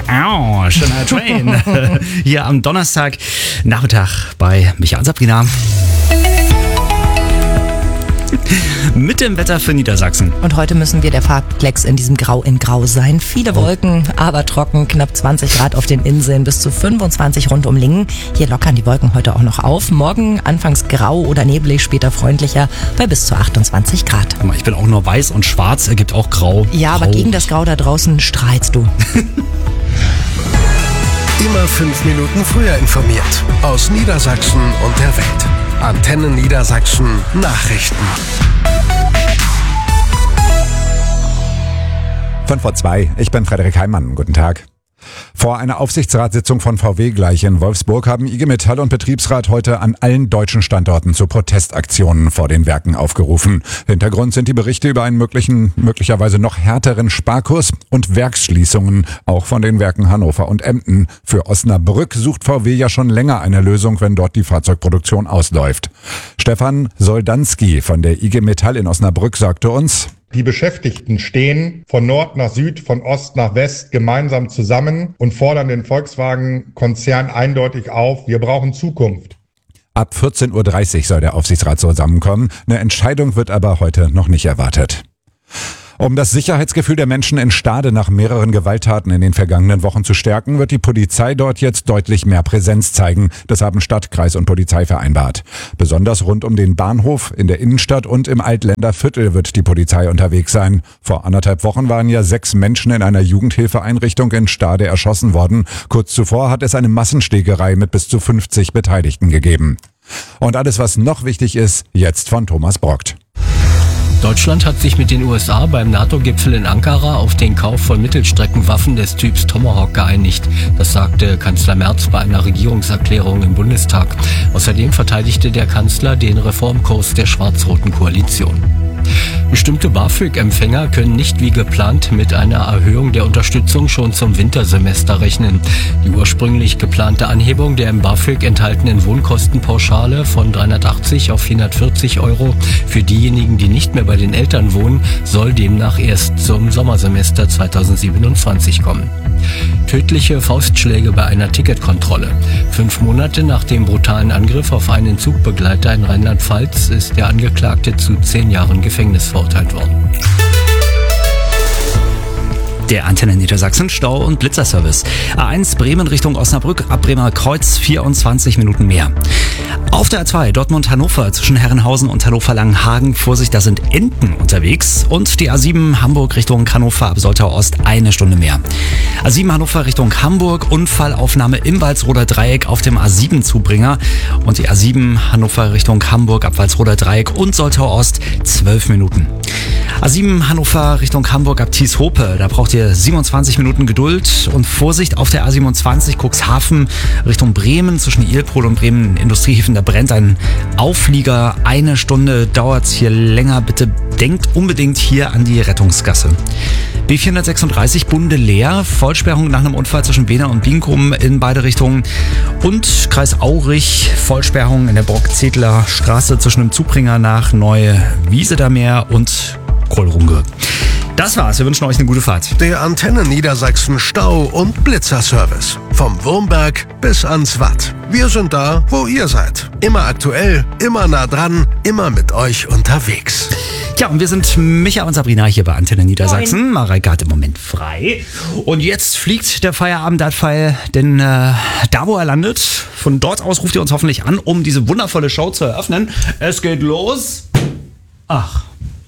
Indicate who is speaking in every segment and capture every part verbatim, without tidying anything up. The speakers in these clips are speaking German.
Speaker 1: Au, schöner Train. Hier am Donnerstag Nachmittag bei Micha und Sabrina. Mit dem Wetter für Niedersachsen.
Speaker 2: Und heute müssen wir der Farbklecks in diesem Grau in Grau sein. Viele Wolken, aber trocken, knapp zwanzig Grad auf den Inseln, bis zu fünfundzwanzig rund um Lingen. Hier lockern die Wolken heute auch noch auf. Morgen anfangs grau oder neblig, später freundlicher bei bis zu achtundzwanzig Grad.
Speaker 1: Ich bin auch nur weiß und schwarz, ergibt auch grau.
Speaker 2: Ja,
Speaker 1: grau.
Speaker 2: Aber gegen das Grau da draußen strahlst du.
Speaker 3: Immer fünf Minuten früher informiert. Aus Niedersachsen und der Welt. Antenne Niedersachsen Nachrichten.
Speaker 4: Fünf vor zwei. Ich bin Frederik Heimann. Guten Tag. Vor einer Aufsichtsratssitzung von V W gleich in Wolfsburg haben I G Metall und Betriebsrat heute an allen deutschen Standorten zu Protestaktionen vor den Werken aufgerufen. Hintergrund sind die Berichte über einen möglichen, möglicherweise noch härteren Sparkurs und Werksschließungen, auch von den Werken Hannover und Emden. Für Osnabrück sucht V W ja schon länger eine Lösung, wenn dort die Fahrzeugproduktion ausläuft. Stefan Soldanski von der I G Metall in Osnabrück sagte uns:
Speaker 5: Die Beschäftigten stehen von Nord nach Süd, von Ost nach West gemeinsam zusammen und fordern den Volkswagen-Konzern eindeutig auf, wir brauchen Zukunft.
Speaker 4: Ab vierzehn Uhr dreißig soll der Aufsichtsrat zusammenkommen. Eine Entscheidung wird aber heute noch nicht erwartet. Um das Sicherheitsgefühl der Menschen in Stade nach mehreren Gewalttaten in den vergangenen Wochen zu stärken, wird die Polizei dort jetzt deutlich mehr Präsenz zeigen. Das haben Stadt, Kreis und Polizei vereinbart. Besonders rund um den Bahnhof, in der Innenstadt und im Altländer Viertel wird die Polizei unterwegs sein. Vor anderthalb Wochen waren ja sechs Menschen in einer Jugendhilfeeinrichtung in Stade erschossen worden. Kurz zuvor hat es eine Massenschlägerei mit bis zu fünfzig Beteiligten gegeben. Und alles, was noch wichtig ist, jetzt von Thomas Brockt.
Speaker 6: Deutschland hat sich mit den U S A beim NATO-Gipfel in Ankara auf den Kauf von Mittelstreckenwaffen des Typs Tomahawk geeinigt. Das sagte Kanzler Merz bei einer Regierungserklärung im Bundestag. Außerdem verteidigte der Kanzler den Reformkurs der schwarz-roten Koalition. Bestimmte BAföG-Empfänger können nicht wie geplant mit einer Erhöhung der Unterstützung schon zum Wintersemester rechnen. Die ursprünglich geplante Anhebung der im BAföG enthaltenen Wohnkostenpauschale von dreihundertachtzig auf vierhundertvierzig Euro für diejenigen, die nicht mehr bei den Eltern wohnen, soll demnach erst zum Sommersemester zweitausendsiebenundzwanzig kommen. Tödliche Faustschläge bei einer Ticketkontrolle. Fünf Monate nach dem brutalen Angriff auf einen Zugbegleiter in Rheinland-Pfalz ist der Angeklagte zu zehn Jahren Gefängnis verurteilt worden.
Speaker 1: Der Antenne Niedersachsen Stau- und Blitzerservice. A eins Bremen Richtung Osnabrück, ab Bremer Kreuz vierundzwanzig Minuten mehr. Auf der A zwei Dortmund-Hannover zwischen Herrenhausen und Hannover-Langenhagen, Vorsicht, da sind Enten unterwegs. Und die A sieben Hamburg Richtung Hannover ab Soltau Ost eine Stunde mehr. A sieben Hannover Richtung Hamburg, Unfallaufnahme im Walsroder Dreieck auf dem A sieben Zubringer. Und die A sieben Hannover Richtung Hamburg ab Walsroder Dreieck und Soltau Ost zwölf Minuten. A sieben Hannover Richtung Hamburg ab Thieshope, da braucht ihr siebenundzwanzig Minuten Geduld und Vorsicht auf der A siebenundzwanzig Cuxhaven Richtung Bremen zwischen Ilpol und Bremen Industriehäfen, da brennt ein Auflieger, eine Stunde dauert's hier länger, bitte denkt unbedingt hier an die Rettungsgasse. B vierhundertsechsunddreißig Bunde leer, Vollsperrung nach einem Unfall zwischen Bena und Binkum in beide Richtungen und Kreis Aurich, Vollsperrung in der Brock-Zedler Straße zwischen dem Zubringer nach Neu-Wiesedameer und Kohlrunge. Das war's, wir wünschen euch eine gute Fahrt.
Speaker 3: Der Antenne Niedersachsen Stau- und Blitzerservice. Vom Wurmberg bis ans Watt. Wir sind da, wo ihr seid. Immer aktuell, immer nah dran, immer mit euch unterwegs.
Speaker 1: Ja, und wir sind Micha und Sabrina hier bei Antenne Niedersachsen. Mareike hat im Moment frei. Und jetzt fliegt der Feierabend-Pfeil, denn äh, da, wo er landet, von dort aus ruft ihr uns hoffentlich an, um diese wundervolle Show zu eröffnen. Es geht los. Ach.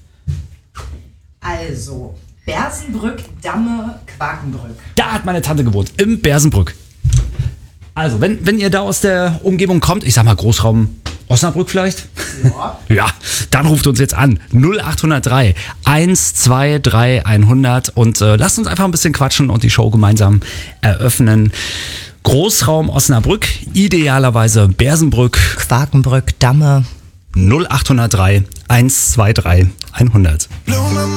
Speaker 2: Also, Bersenbrück, Damme, Quakenbrück.
Speaker 1: Da hat meine Tante gewohnt, im Bersenbrück. Also, wenn, wenn ihr da aus der Umgebung kommt, ich sag mal Großraum Osnabrück vielleicht? Ja. Ja, dann ruft uns jetzt an. null acht null drei eins zwei drei hundert und äh, lasst uns einfach ein bisschen quatschen und die Show gemeinsam eröffnen. Großraum Osnabrück, idealerweise Bersenbrück.
Speaker 2: Quakenbrück, Damme.
Speaker 1: null acht null drei eins zwei drei hundert.